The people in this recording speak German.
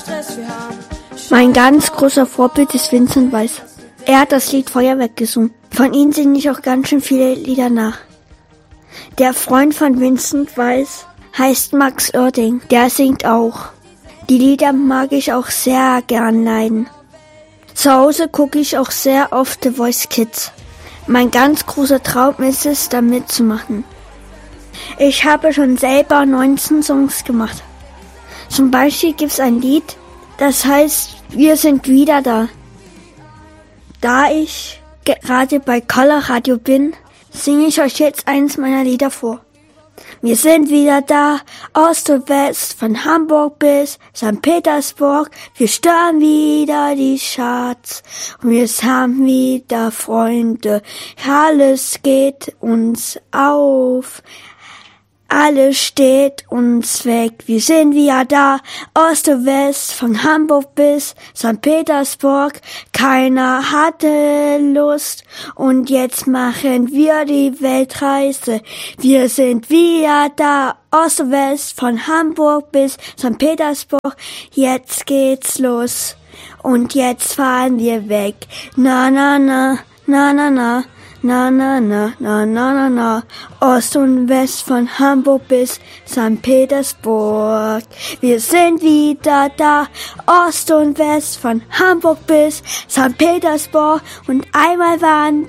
Mein ganz großer Vorbild ist Vincent Weiss. Er hat das Lied Feuerwerk gesungen. Von ihm singe ich auch ganz schön viele Lieder nach. Der Freund von Vincent Weiss heißt Max Oerding. Der singt auch. Die Lieder mag ich auch sehr gern leiden. Zu Hause gucke ich auch sehr oft The Voice Kids. Mein ganz großer Traum ist es, da mitzumachen. Ich habe schon selber 19 Songs gemacht. Zum Beispiel gibt es ein Lied, das heißt Wir sind wieder da. Da ich gerade bei Color Radio bin, singe ich euch jetzt eins meiner Lieder vor. Wir sind wieder da, Ost und West, von Hamburg bis St. Petersburg. Wir stören wieder die Charts und wir haben wieder Freunde. Alles geht uns auf. Alles steht uns weg, wir sind wieder da, Ost und West, von Hamburg bis St. Petersburg. Keiner hatte Lust und jetzt machen wir die Weltreise. Wir sind wieder da, Ost und West, von Hamburg bis St. Petersburg. Jetzt geht's los und jetzt fahren wir weg. Na, na, na, na, na, na. Na, na, na, na, na, na, na, Ost und West, von Hamburg bis St. Petersburg. Wir sind wieder da, Ost und West, von Hamburg bis St. Petersburg. Und einmal waren